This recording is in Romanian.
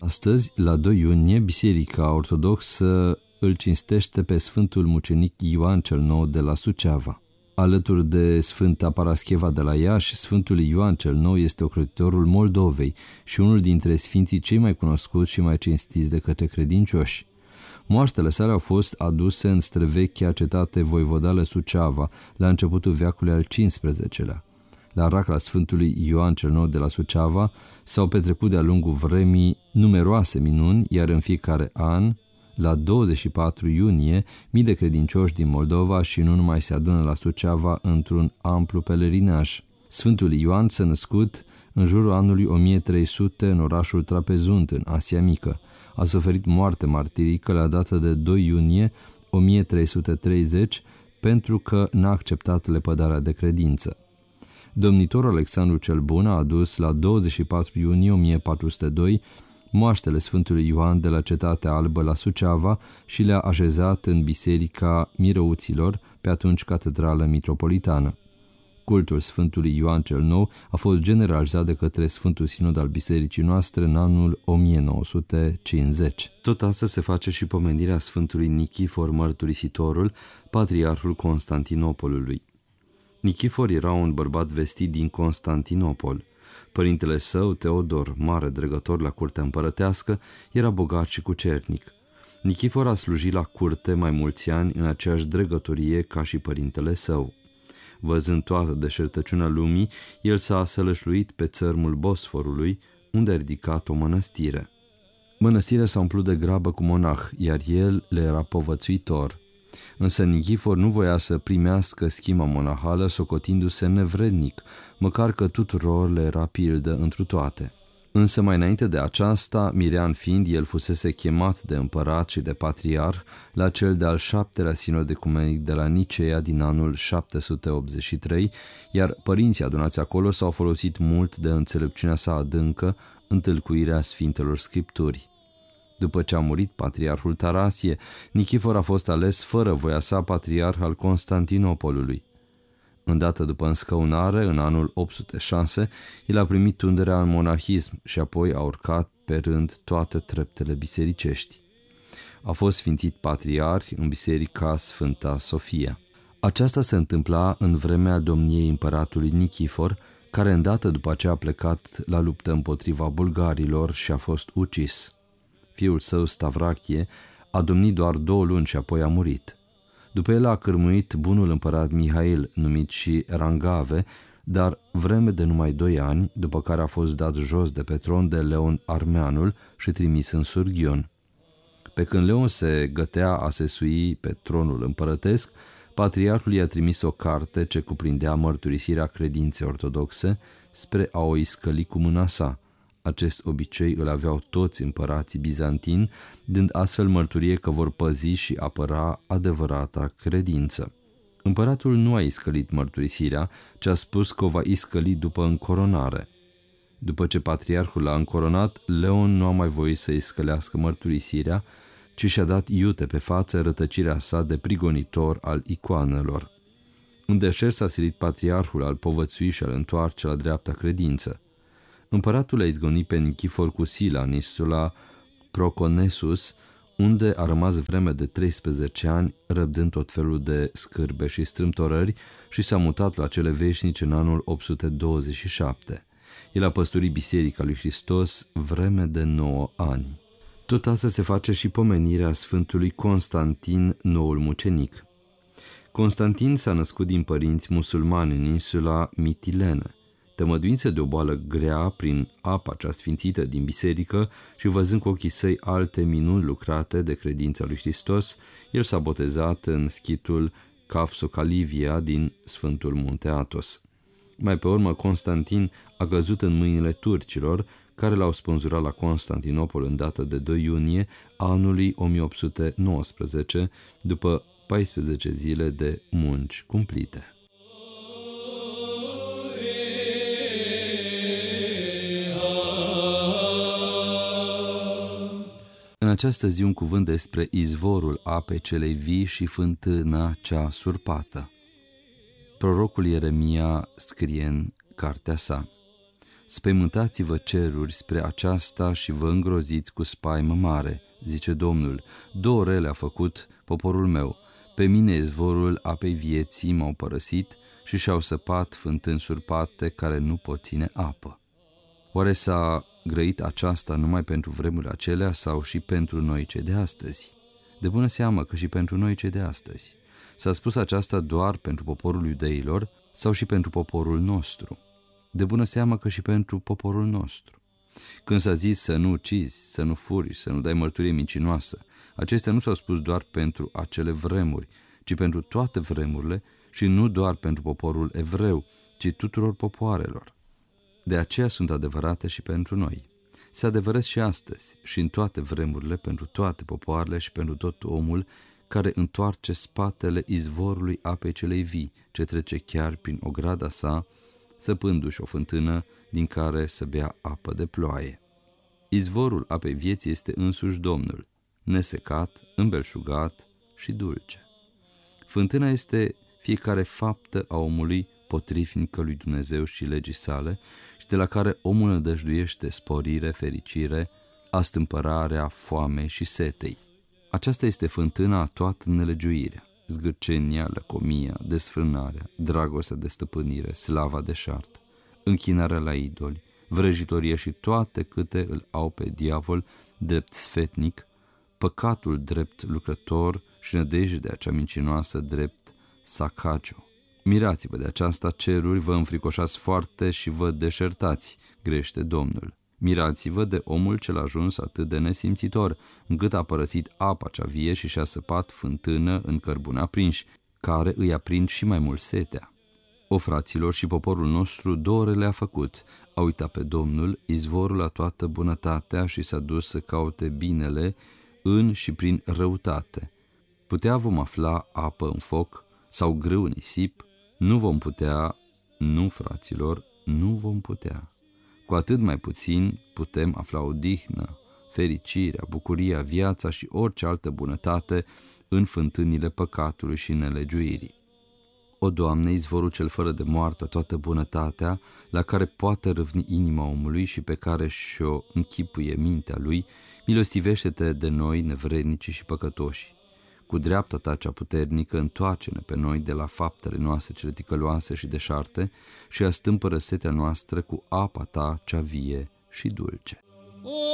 Astăzi, la 2 iunie, Biserica Ortodoxă îl cinstește pe Sfântul Mucenic Ioan cel Nou de la Suceava. Alături de Sfânta Parascheva de la Iași, Sfântul Ioan cel Nou este ocrotitorul Moldovei și unul dintre sfinții cei mai cunoscuți și mai cinstiți de către credincioși. Moaștele sale au fost aduse în străvechea cetate voivodală Suceava la începutul veacului al XV-lea. La racla Sfântului Ioan cel Nou de la Suceava s-au petrecut de-a lungul vremii numeroase minuni, iar în fiecare an, la 24 iunie, mii de credincioși din Moldova și nu numai se adună la Suceava într-un amplu pelerinaj. Sfântul Ioan s-a născut în jurul anului 1300 în orașul Trapezunt, în Asia Mică. A suferit moarte martirică la data de 2 iunie 1330 pentru că n-a acceptat lepădarea de credință. Domnitorul Alexandru cel Bun a adus la 24 iunie 1402 moaștele Sfântului Ioan de la Cetatea Albă la Suceava și le-a așezat în Biserica Mirăuților, pe atunci catedrală mitropolitană. Cultul Sfântului Ioan cel Nou a fost generalizat de către Sfântul Sinod al Bisericii noastre în anul 1950. Tot astăzi se face și pomenirea Sfântului Nichifor Mărturisitorul, patriarhul Constantinopolului. Nichifor era un bărbat vestit din Constantinopol. Părintele său, Teodor, mare dregător la curtea împărătească, era bogat și cucernic. Nichifor a slujit la curte mai mulți ani în aceeași dregătorie ca și părintele său. Văzând toată deșertăciunea lumii, el s-a sălășluit pe țărmul Bosforului, unde a ridicat o mănăstire. Mănăstirea s-a umplut de grabă cu monah, iar el le era povățuitor. Însă Nichifor nu voia să primească schima monahală, socotindu-se nevrednic, măcar că tuturor le era pildă întru toate. Însă mai înainte de aceasta, mirean fiind, el fusese chemat de împărat și de patriarh la cel de-al 7-lea sinod ecumenic de la Niceea din anul 783, iar părinții adunați acolo s-au folosit mult de înțelepciunea sa adâncă în tâlcuirea Sfintelor Scripturi. După ce a murit patriarhul Tarasie, Nichifor a fost ales fără voia sa patriarh al Constantinopolului. Îndată după înscăunare, în anul 806, el a primit tunderea în monahism și apoi a urcat pe rând toate treptele bisericești. A fost sfințit patriarh în biserica Sfânta Sofia. Aceasta se întâmpla în vremea domniei împăratului Nichifor, care îndată după aceea a plecat la luptă împotriva bulgarilor și a fost ucis. Fiul său, Stavrachie, a domnit doar 2 luni și apoi a murit. După el a cârmuit bunul împărat Mihail, numit și Rangave, dar vreme de numai 2 ani, după care a fost dat jos de pe tron de Leon Armeanul și trimis în Surghion. Pe când Leon se gătea a se sui pe tronul împărătesc, patriarhul i-a trimis o carte ce cuprindea mărturisirea credinței ortodoxe spre a o iscăli cu mâna sa. Acest obicei îl aveau toți împărații bizantini, dând astfel mărturie că vor păzi și apăra adevărata credință. Împăratul nu a iscălit mărturisirea, ci a spus că o va iscăli după încoronare. După ce patriarhul l-a încoronat, Leon nu a mai voit să iscălească mărturisirea, ci și-a dat iute pe față rătăcirea sa de prigonitor al icoanelor. În deșert s-a silit patriarhul al povățui și al întoarce la dreapta credință. Împăratul a izgonit pe Nichifor cu sila în insula Proconesus, unde a rămas vreme de 13 ani, răbdând tot felul de scârbe și strâmtorări, și s-a mutat la cele veșnice în anul 827. El a păstorit Biserica lui Hristos vreme de 9 ani. Tot asta se face și pomenirea Sfântului Constantin, noul mucenic. Constantin s-a născut din părinți musulmani în insula Mitilenă. Tămăduință de o boală grea prin apa cea sfințită din biserică și văzând cu ochii săi alte minuni lucrate de credința lui Hristos, el s-a botezat în schitul Cafsocalivia din Sfântul Munte Athos. Mai pe urmă, Constantin a căzut în mâinile turcilor, care l-au spânzurat la Constantinopol în data de 2 iunie anului 1819, după 14 zile de munci cumplite. În această zi un cuvânt despre izvorul apei celei vii și fântâna cea surpată. Prorocul Ieremia scrie în cartea sa: Spăimântați-vă ceruri spre aceasta și vă îngroziți cu spaimă mare, zice Domnul. 2 rele a făcut poporul meu. Pe mine izvorul apei vieții m-au părăsit și și-au săpat fântâni surpate care nu pot ține apă. Oare s-a grăit aceasta numai pentru vremurile acelea sau și pentru noi cei de astăzi? De bună seamă că și pentru noi cei de astăzi. S-a spus aceasta doar pentru poporul iudeilor sau și pentru poporul nostru? De bună seamă că și pentru poporul nostru. Când s-a zis să nu ucizi, să nu furi, să nu dai mărturie mincinoasă, acestea nu s-au spus doar pentru acele vremuri, ci pentru toate vremurile și nu doar pentru poporul evreu, ci tuturor popoarelor. De aceea sunt adevărate și pentru noi. Se adevăresc și astăzi și în toate vremurile pentru toate popoarele și pentru tot omul care întoarce spatele izvorului apei celei vii, ce trece chiar prin ograda sa, săpându-și o fântână din care să bea apă de ploaie. Izvorul apei vieții este însuși Domnul, nesecat, îmbelșugat și dulce. Fântâna este fiecare faptă a omului potrivnică lui Dumnezeu și legii sale și de la care omul nădăjduiește sporire, fericire, astâmpărarea foamei și setei. Aceasta este fântâna a toată nelegiuirea, zgârcenia, lăcomia, desfrânarea, dragostea de stăpânire, slava deșartă, închinarea la idoli, vrăjitorie și toate câte îl au pe diavol drept sfetnic, păcatul drept lucrător și nădejdea cea mincinoasă drept sacacio. Mirați-vă de aceasta ceruri, vă înfricoșați foarte și vă deșertați, grește Domnul. Mirați-vă de omul cel ajuns atât de nesimțitor, încât a părăsit apa cea vie și și-a săpat fântână în cărbuni aprinși, care îi aprind și mai mult setea. O, fraților, și poporul nostru 2 rele a făcut, a uitat pe Domnul, izvorul la toată bunătatea și s-a dus să caute binele în și prin răutate. Putea vom afla apă în foc sau grâu în nisip? Nu vom putea, nu, fraților, nu vom putea. Cu atât mai puțin putem afla odihnă, fericirea, bucuria, viața și orice altă bunătate în fântânile păcatului și nelegiuirii. O, Doamne, izvorul cel fără de moartă, toată bunătatea, la care poate râvni inima omului și pe care și-o închipuie mintea lui, milostivește-te de noi, nevrednici și păcătoși. Cu dreapta ta cea puternică, întoarce-ne pe noi de la faptele noastre cele ticăloase și deșarte și astâmpără setea noastră cu apa ta cea vie și dulce.